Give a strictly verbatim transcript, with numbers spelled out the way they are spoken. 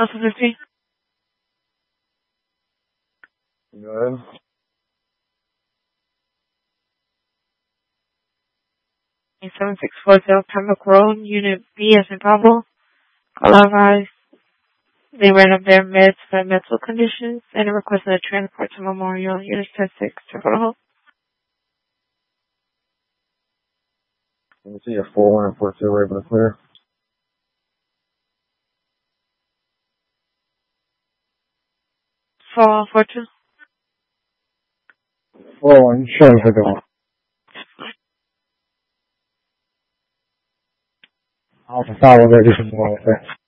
Alpha fifteen. Go ahead. seven six four zero Pembroke Road, Unit B as in Bravo. Call They ran up their meds for mental conditions and requested a transport to Memorial. Unit ten six, Triple Hope. Let me see your four one and four two were able to clear. four one four two. four one, show us the one. I'll follow that. This is one.